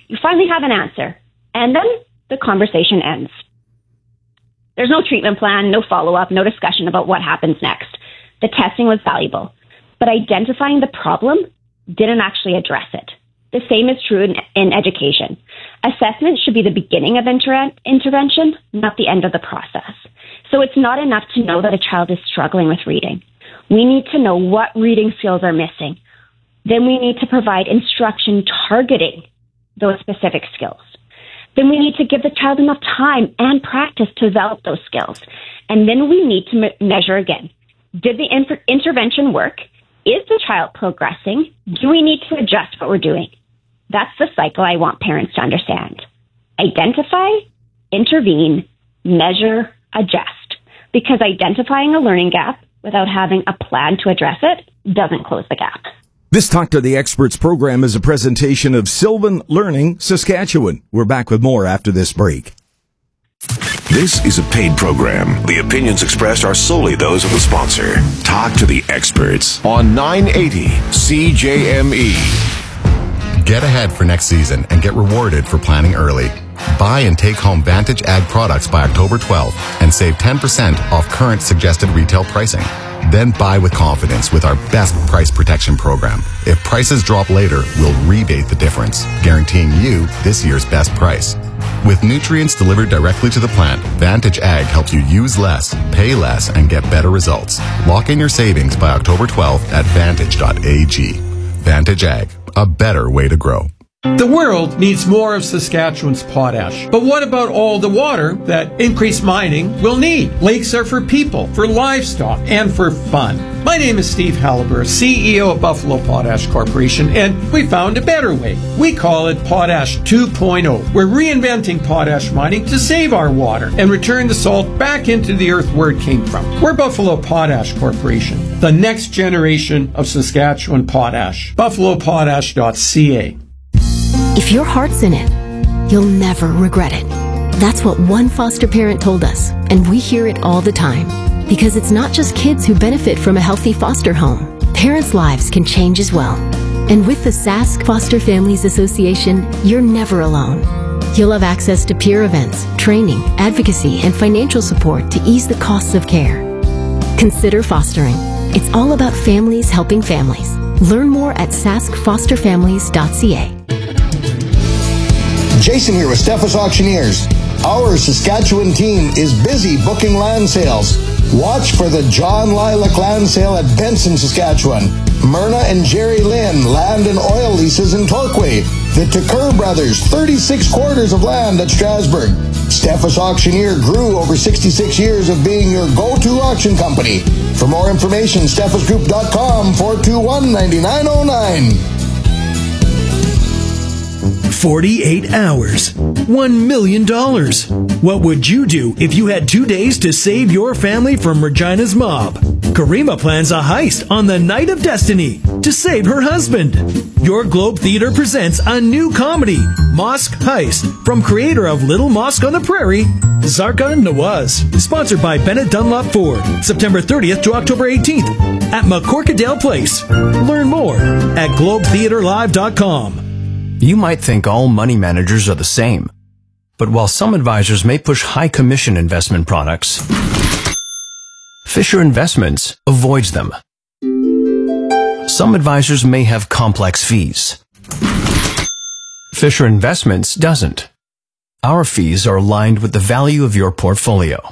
You finally have an answer, and then the conversation ends. There's no treatment plan, no follow-up, no discussion about what happens next. The testing was valuable, but identifying the problem didn't actually address it. The same is true in education. Assessment should be the beginning of intervention, not the end of the process. So it's not enough to know that a child is struggling with reading. We need to know what reading skills are missing. Then we need to provide instruction targeting those specific skills. Then we need to give the child enough time and practice to develop those skills. And then we need to measure again. Did the intervention work? Is the child progressing? Do we need to adjust what we're doing? That's the cycle I want parents to understand. Identify, intervene, measure, adjust. Because identifying a learning gap without having a plan to address it doesn't close the gap. This Talk to the Experts program is a presentation of Sylvan Learning, Saskatchewan. We're back with more after this break. This is a paid program. The opinions expressed are solely those of the sponsor. Talk to the Experts on 980 CJME. Get ahead for next season and get rewarded for planning early. Buy and take home Vantage Ag products by October 12th and save 10% off current suggested retail pricing. Then buy with confidence with our best price protection program. If prices drop later, we'll rebate the difference, guaranteeing you this year's best price. With nutrients delivered directly to the plant, Vantage Ag helps you use less, pay less, and get better results. Lock in your savings by October 12th at vantage.ag. Vantage Ag, a better way to grow. The world needs more of Saskatchewan's potash. But what about all the water that increased mining will need? Lakes are for people, for livestock, and for fun. My name is Steve Halliburton, CEO of Buffalo Potash Corporation, and we found a better way. We call it Potash 2.0. We're reinventing potash mining to save our water and return the salt back into the earth where it came from. We're Buffalo Potash Corporation, the next generation of Saskatchewan potash. BuffaloPotash.ca. If your heart's in it, you'll never regret it. That's what one foster parent told us, and we hear it all the time. Because it's not just kids who benefit from a healthy foster home. Parents' lives can change as well. And with the Sask Foster Families Association, you're never alone. You'll have access to peer events, training, advocacy, and financial support to ease the costs of care. Consider fostering. It's all about families helping families. Learn more at saskfosterfamilies.ca. Jason here with Steffes Auctioneers. Our Saskatchewan team is busy booking land sales. Watch for the John Lilac Land Sale at Benson, Saskatchewan. Myrna and Jerry Lynn Land and Oil Leases in Torquay. The Tucker Brothers 36 quarters of land at Strasbourg. Steffes Auctioneer grew over 66 years of being your go-to auction company. For more information, steffesgroup.com 421-9909. 48 hours. $1 million. What would you do if you had 2 days to save your family from Regina's mob? Karima plans a heist on the Night of Destiny to save her husband. Your Globe Theater presents a new comedy, Mosque Heist, from creator of Little Mosque on the Prairie, Zarka Nawaz. Sponsored by Bennett Dunlop Ford. September 30th to October 18th at McCorkadale Place. Learn more at globetheaterlive.com. You might think all money managers are the same. But while some advisors may push high commission investment products, Fisher Investments avoids them. Some advisors may have complex fees. Fisher Investments doesn't. Our fees are aligned with the value of your portfolio.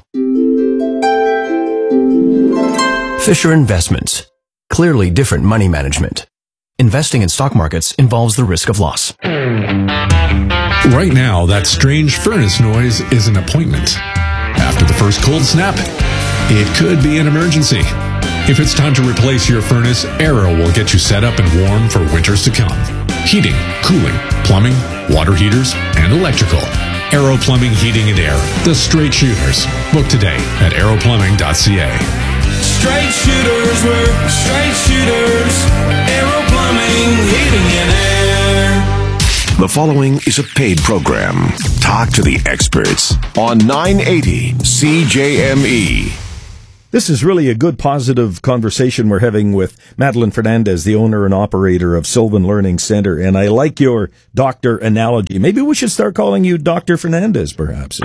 Fisher Investments. Clearly different money management. Investing in stock markets involves the risk of loss. Right now, that strange furnace noise is an appointment. After the first cold snap, it could be an emergency. If it's time to replace your furnace, Arrow will get you set up and warm for winters to come. Heating, cooling, plumbing, water heaters, and electrical. Arrow Plumbing, Heating, and Air. The Straight Shooters. Book today at arrowplumbing.ca. Straight shooters, we're straight shooters. Arrow Plumbing, Heating, and Air. The following is a paid program. Talk to the Experts on 980 CJME. This is really a good, positive conversation we're having with Madeline Fernandez, the owner and operator of Sylvan Learning Center. And I like your doctor analogy. Maybe we should start calling you Dr. Fernandez, perhaps.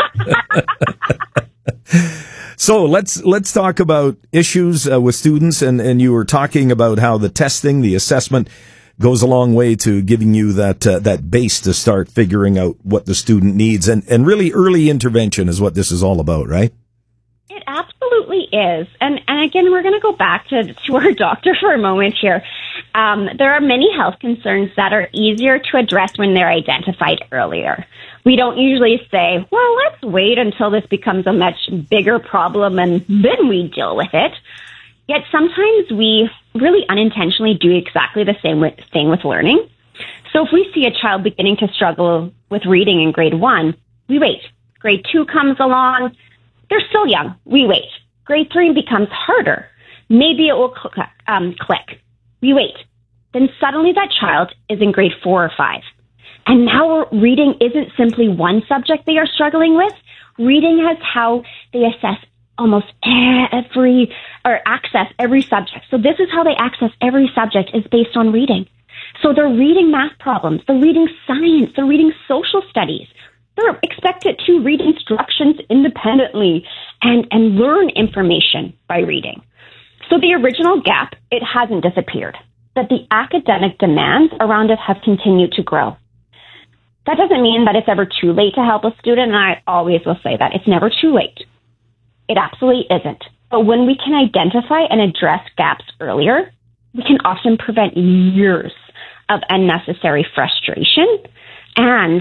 So let's talk about issues with students. And you were talking about how the testing, the assessment goes a long way to giving you that base to start figuring out what the student needs. And really early intervention is what this is all about, right? It absolutely is. And again, we're going to go back to our doctor for a moment here. There are many health concerns that are easier to address when they're identified earlier. We don't usually say, well, let's wait until this becomes a much bigger problem and then we deal with it. Yet sometimes we really unintentionally do exactly the same thing with learning. So if we see a child beginning to struggle with reading in grade 1, we wait. Grade 2 comes along. They're still young. We wait. Grade 3 becomes harder. Maybe it will click. We wait. Then suddenly that child is in grade 4 or 5. And now reading isn't simply one subject they are struggling with. Reading has how they assess almost access every subject. So this is how they access every subject is based on reading. So they're reading math problems. They're reading science. They're reading social studies. They're expected to read instructions independently and learn information by reading. So the original gap, it hasn't disappeared, but the academic demands around it have continued to grow. That doesn't mean that it's ever too late to help a student, and I always will say that. It's never too late. It absolutely isn't. But when we can identify and address gaps earlier, we can often prevent years of unnecessary frustration and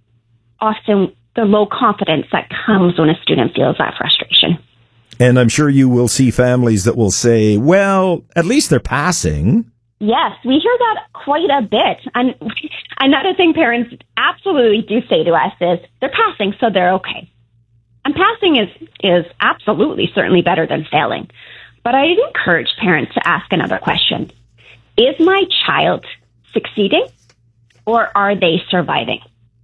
often the low confidence that comes when a student feels that frustration. And I'm sure you will see families that will say, well, at least they're passing. Yes, we hear that quite a bit. And another thing parents absolutely do say to us is, they're passing, so they're okay. And passing is absolutely certainly better than failing. But I encourage parents to ask another question. Is my child succeeding or are they surviving?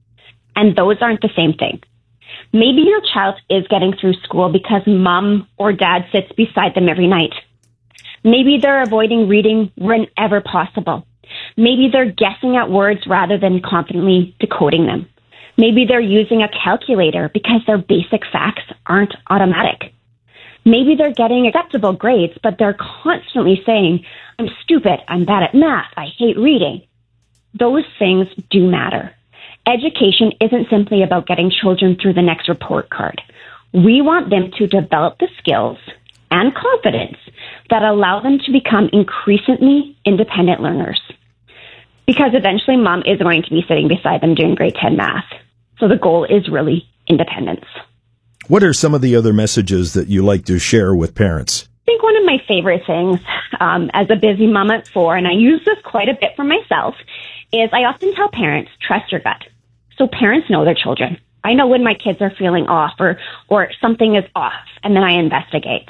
And those aren't the same thing. Maybe your child is getting through school because mom or dad sits beside them every night. Maybe they're avoiding reading whenever possible. Maybe they're guessing at words rather than confidently decoding them. Maybe they're using a calculator because their basic facts aren't automatic. Maybe they're getting acceptable grades, but they're constantly saying, I'm stupid, I'm bad at math, I hate reading. Those things do matter. Education isn't simply about getting children through the next report card. We want them to develop the skills and confidence that allow them to become increasingly independent learners. Because eventually mom is going to be sitting beside them doing grade 10 math. So the goal is really independence. What are some of the other messages that you like to share with parents? I think one of my favorite things as a busy mom at 4, and I use this quite a bit for myself, is I often tell parents, trust your gut. So parents know their children. I know when my kids are feeling off or something is off, and then I investigate.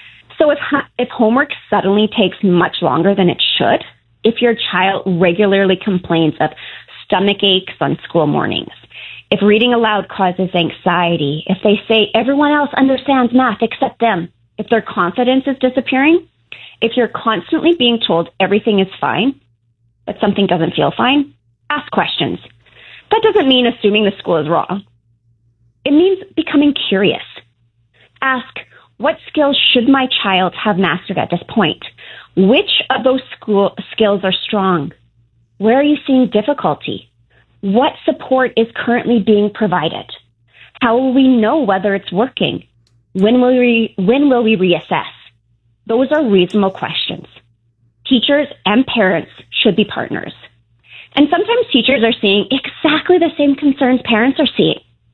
So if homework suddenly takes much longer than it should, if your child regularly complains of stomach aches on school mornings, if reading aloud causes anxiety, if they say everyone else understands math except them, if their confidence is disappearing, if you're constantly being told everything is fine, but something doesn't feel fine, ask questions. That doesn't mean assuming the school is wrong. It means becoming curious. Ask, what skills should my child have mastered at this point? Which of those skills are strong? Where are you seeing difficulty? What support is currently being provided? How will we know whether it's working? When will we reassess? Those are reasonable questions. Teachers and parents should be partners. And sometimes teachers are seeing exactly the same concerns parents are seeing.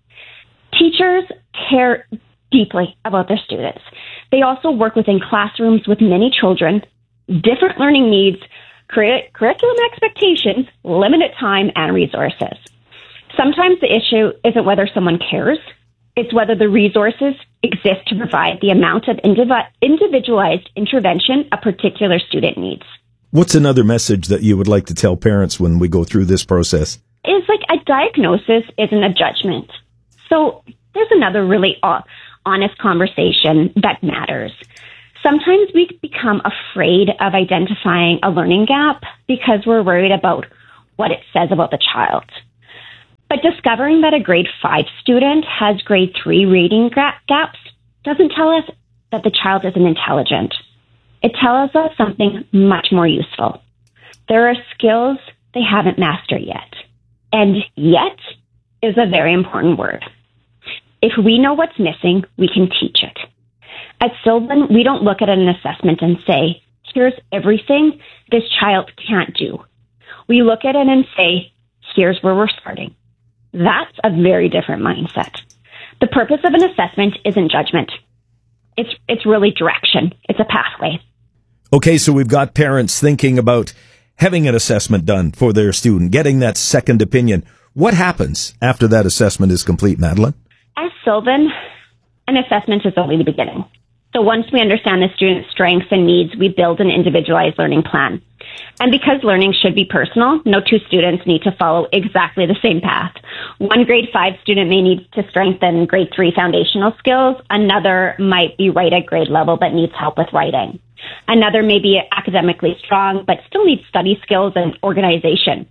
Teachers care deeply about their students. They also work within classrooms with many children, different learning needs, curriculum expectations, limited time, and resources. Sometimes the issue isn't whether someone cares, it's whether the resources exist to provide the amount of individualized intervention a particular student needs. What's another message that you would like to tell parents when we go through this process? It's like a diagnosis isn't a judgment. So there's another really honest conversation that matters. Sometimes we become afraid of identifying a learning gap because we're worried about what it says about the child. But discovering that a grade 5 student has grade 3 reading gaps doesn't tell us that the child isn't intelligent. It tells us something much more useful. There are skills they haven't mastered yet. And yet is a very important word. If we know what's missing, we can teach it. At Sylvan, we don't look at an assessment and say, here's everything this child can't do. We look at it and say, here's where we're starting. That's a very different mindset. The purpose of an assessment isn't judgment. It's really direction. It's a pathway. Okay, so we've got parents thinking about having an assessment done for their student, getting that second opinion. What happens after that assessment is complete, Madeline? At Sylvan, an assessment is only the beginning. So once we understand the student's strengths and needs, we build an individualized learning plan. And because learning should be personal, no two students need to follow exactly the same path. One grade 5 student may need to strengthen grade 3 foundational skills. Another might be right at grade level but needs help with writing. Another may be academically strong but still needs study skills and organization.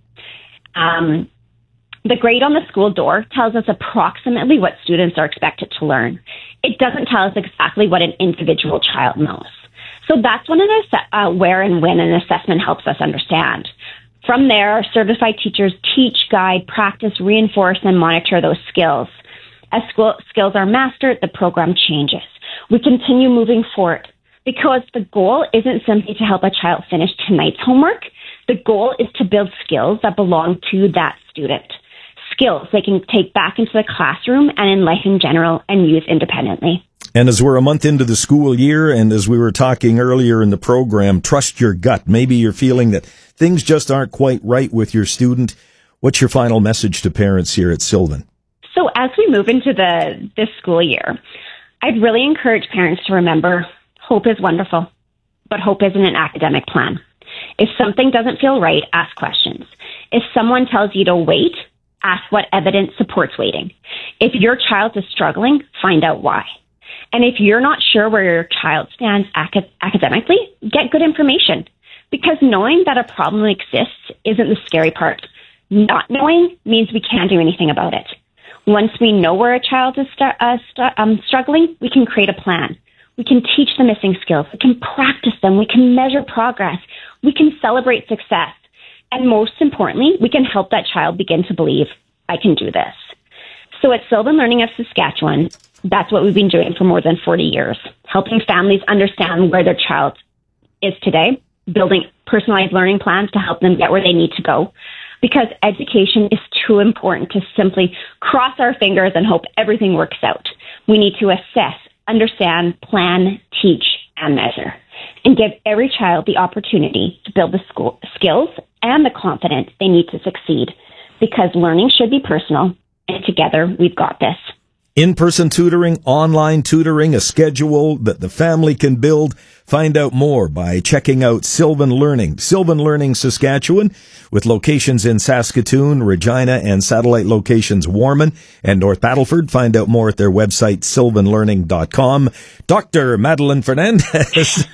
The grade on the school door tells us approximately what students are expected to learn. It doesn't tell us exactly what an individual child knows. So that's where and when an assessment helps us understand. From there, certified teachers teach, guide, practice, reinforce, and monitor those skills. As skills are mastered, the program changes. We continue moving forward because the goal isn't simply to help a child finish tonight's homework. The goal is to build skills that belong to that student. Skills they can take back into the classroom and in life in general and use independently. And as we're a month into the school year, and as we were talking earlier in the program, trust your gut. Maybe you're feeling that things just aren't quite right with your student. What's your final message to parents here at Sylvan? So as we move into this school year, I'd really encourage parents to remember hope is wonderful, but hope isn't an academic plan. If something doesn't feel right, ask questions. If someone tells you to wait, ask what evidence supports waiting. If your child is struggling, find out why. And if you're not sure where your child stands academically, get good information. Because knowing that a problem exists isn't the scary part. Not knowing means we can't do anything about it. Once we know where a child is struggling, we can create a plan. We can teach the missing skills. We can practice them. We can measure progress. We can celebrate success. And most importantly, we can help that child begin to believe, I can do this. So at Sylvan Learning of Saskatchewan, that's what we've been doing for more than 40 years, helping families understand where their child is today, building personalized learning plans to help them get where they need to go. Because education is too important to simply cross our fingers and hope everything works out. We need to assess, understand, plan, teach, and measure, and give every child the opportunity to build the skills and the confidence they need to succeed. Because learning should be personal, and together we've got this. In-person tutoring, online tutoring, a schedule that the family can build. Find out more by checking out Sylvan Learning. Sylvan Learning Saskatchewan, with locations in Saskatoon, Regina, and satellite locations Warman and North Battleford. Find out more at their website, sylvanlearning.com. Dr. Madeline Fernandez.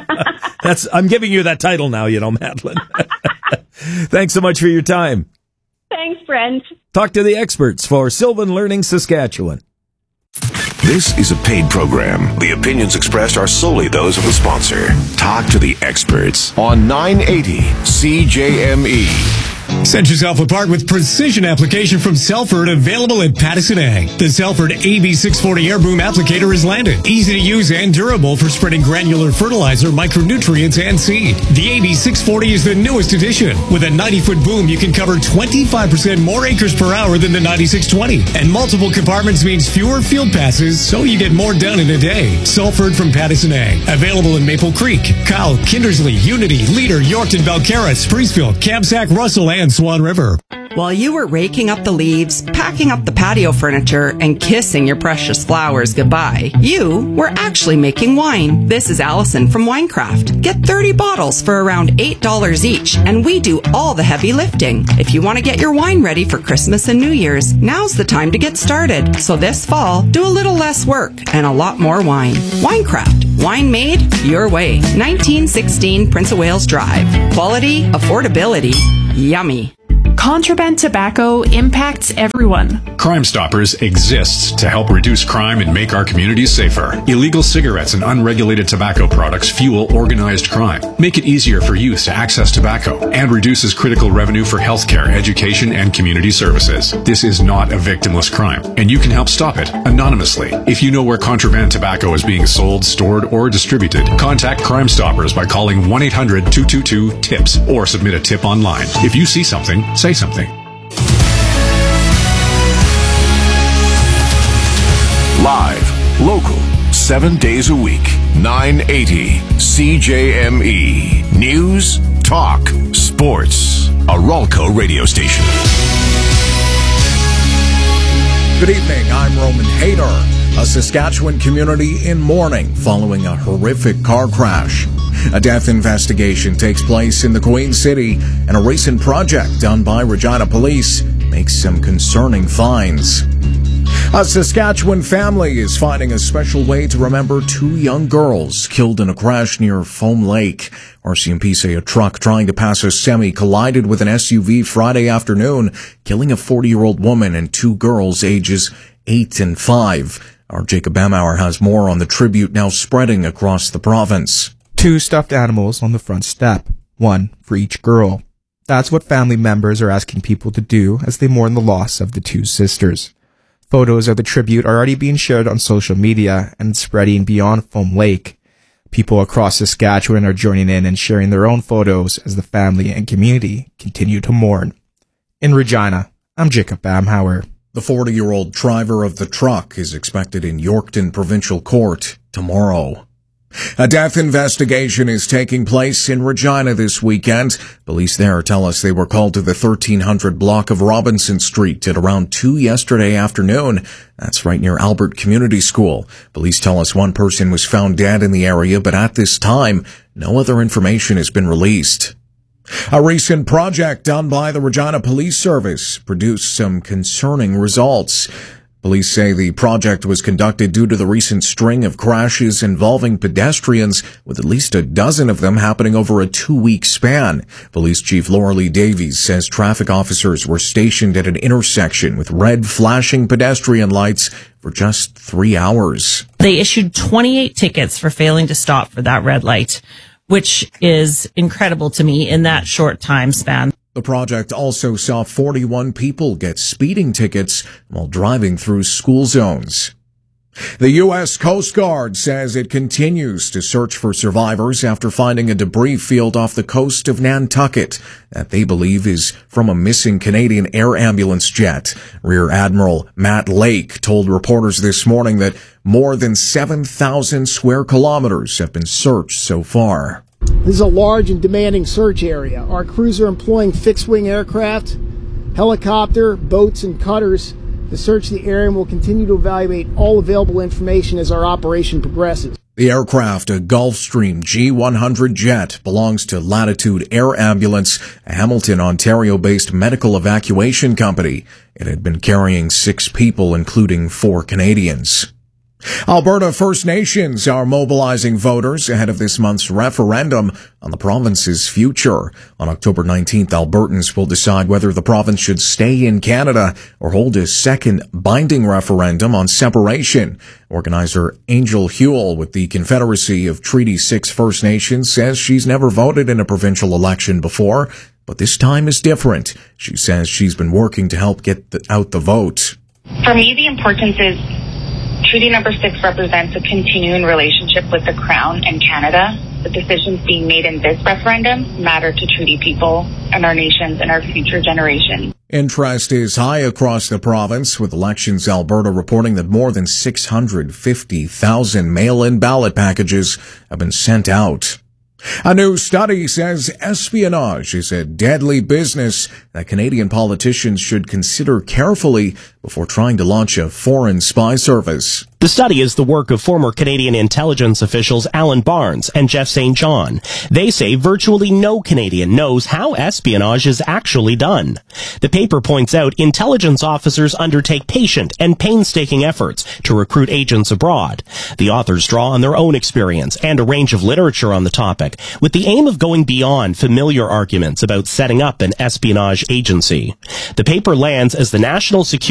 I'm giving you that title now, Madeline. Thanks so much for your time. Thanks, Brent. Talk to the experts for Sylvan Learning Saskatchewan. This is a paid program. The opinions expressed are solely those of the sponsor. Talk to the experts on 980 CJME. Set yourself apart with precision application from Selford, available at Pattison Ag. The Selford AB640 Air Boom Applicator has landed. Easy to use and durable for spreading granular fertilizer, micronutrients, and seed. The AB640 is the newest addition. With a 90-foot boom, you can cover 25% more acres per hour than the 9620. And multiple compartments means fewer field passes, so you get more done in a day. Selford from Pattison Ag. Available in Maple Creek, Kyle, Kindersley, Unity, Leader, Yorkton, Belcarra, Spreeceville, Kamsack, Russell, and Swan River. While you were raking up the leaves, packing up the patio furniture, and kissing your precious flowers goodbye, you were actually making wine. This is Allison from Winecraft. Get 30 bottles for around $8 each, and we do all the heavy lifting. If you want to get your wine ready for Christmas and New Year's, now's the time to get started. So this fall, do a little less work and a lot more wine. Winecraft. Wine made your way. 1916 Prince of Wales Drive. Quality, affordability, yummy. Contraband tobacco impacts everyone. Crime Stoppers exists to help reduce crime and make our communities safer. Illegal cigarettes and unregulated tobacco products fuel organized crime, make it easier for youth to access tobacco, and reduces critical revenue for healthcare, education, and community services. This is not a victimless crime, and you can help stop it anonymously. If you know where contraband tobacco is being sold, stored, or distributed, contact Crime Stoppers by calling 1-800-222-TIPS or submit a tip online. If you see something, say something. Live, local, 7 days a week, 980 CJME. News, talk, sports. A Ralco radio station. Good evening, I'm Roman Hayter. A Saskatchewan community in mourning following a horrific car crash. A death investigation takes place in the Queen City, and a recent project done by Regina Police makes some concerning finds. A Saskatchewan family is finding a special way to remember 2 young girls killed in a crash near Foam Lake. RCMP say a truck trying to pass a semi collided with an SUV Friday afternoon, killing a 40-year-old woman and 2 girls ages 8 and 5. Our Jacob Bamauer has more on the tribute now spreading across the province. 2 stuffed animals on the front step, 1 for each girl. That's what family members are asking people to do as they mourn the loss of the 2 sisters. Photos of the tribute are already being shared on social media and spreading beyond Foam Lake. People across Saskatchewan are joining in and sharing their own photos as the family and community continue to mourn. In Regina, I'm Jacob Bamhauer. The 40-year-old driver of the truck is expected in Yorkton Provincial Court tomorrow. A death investigation is taking place in Regina this weekend. Police there tell us they were called to the 1300 block of Robinson Street at around 2 yesterday afternoon. That's right near Albert Community School. Police tell us one person was found dead in the area, but at this time, no other information has been released. A recent project done by the Regina Police Service produced some concerning results. Police say the project was conducted due to the recent string of crashes involving pedestrians, with at least a dozen of them happening over a 2-week span. Police Chief Laura Lee Davies says traffic officers were stationed at an intersection with red flashing pedestrian lights for just 3 hours. They issued 28 tickets for failing to stop for that red light, which is incredible to me in that short time span. The project also saw 41 people get speeding tickets while driving through school zones. The U.S. Coast Guard says it continues to search for survivors after finding a debris field off the coast of Nantucket that they believe is from a missing Canadian air ambulance jet. Rear Admiral Matt Lake told reporters this morning that more than 7,000 square kilometers have been searched so far. This is a large and demanding search area. Our crews are employing fixed-wing aircraft, helicopter, boats, and cutters to search the area, and will continue to evaluate all available information as our operation progresses. The aircraft, a Gulfstream G100 jet, belongs to Latitude Air Ambulance, a Hamilton, Ontario-based medical evacuation company. It had been carrying 6 people, including 4 Canadians. Alberta First Nations are mobilizing voters ahead of this month's referendum on the province's future. On October 19th, Albertans will decide whether the province should stay in Canada or hold a second binding referendum on separation. Organizer Angel Huel with the Confederacy of Treaty 6 First Nations says she's never voted in a provincial election before, but this time is different. She says she's been working to help get out the vote. For me, the importance is Treaty Number 6 represents a continuing relationship with the Crown and Canada. The decisions being made in this referendum matter to treaty people and our nations and our future generations. Interest is high across the province, with Elections Alberta reporting that more than 650,000 mail-in ballot packages have been sent out. A new study says espionage is a deadly business that Canadian politicians should consider carefully before trying to launch a foreign spy service. The study is the work of former Canadian intelligence officials Alan Barnes and Jeff St. John. They say virtually no Canadian knows how espionage is actually done. The paper points out intelligence officers undertake patient and painstaking efforts to recruit agents abroad. The authors draw on their own experience and a range of literature on the topic, with the aim of going beyond familiar arguments about setting up an espionage agency. The paper lands as the national security